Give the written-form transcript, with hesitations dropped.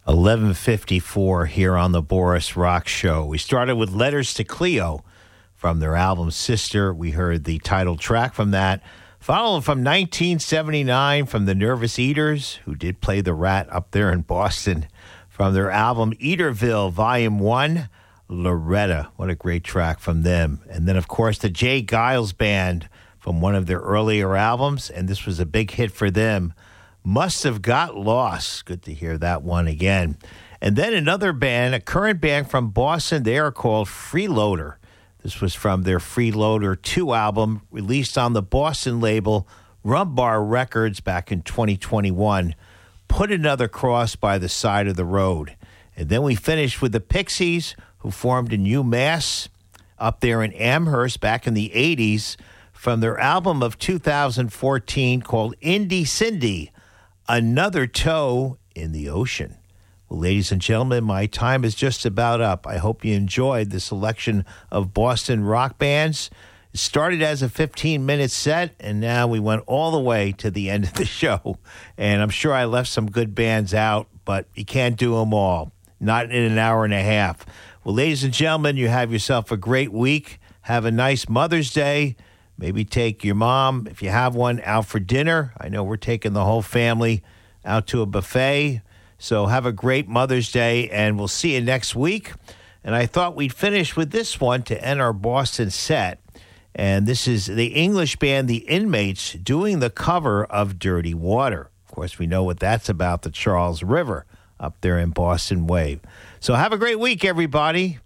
11:54 here on the Boris Rock Show. We started with Letters to Cleo from their album Sister. We heard the title track from that. Following from 1979 from the Nervous Eaters, who did play the Rat up there in Boston, from their album Eaterville Volume 1, Loretta. What a great track from them. And then, of course, the Jay Giles Band from one of their earlier albums, and this was a big hit for them, Must Have Got Lost. Good to hear that one again. And then another band, a current band from Boston. They are called Freeloader. This was from their Freeloader 2 album, released on the Boston label Rumbar Records back in 2021. Put Another Cross by the Side of the Road. And then we finished with the Pixies, who formed in UMass up there in Amherst back in the 80s, from their album of 2014 called Indy Cindy, Another Toe in the Ocean. Well, ladies and gentlemen, my time is just about up. I hope you enjoyed the selection of Boston rock bands. It started as a 15-minute set, and now we went all the way to the end of the show. And I'm sure I left some good bands out, but you can't do them all, not in an hour and a half. Well, ladies and gentlemen, you have yourself a great week. Have a nice Mother's Day. Maybe take your mom, if you have one, out for dinner. I know we're taking the whole family out to a buffet. So have a great Mother's Day, and we'll see you next week. And I thought we'd finish with this one to end our Boston set. And this is the English band The Inmates doing the cover of Dirty Water. Of course, we know what that's about, the Charles River up there in Boston Wave. So have a great week, everybody.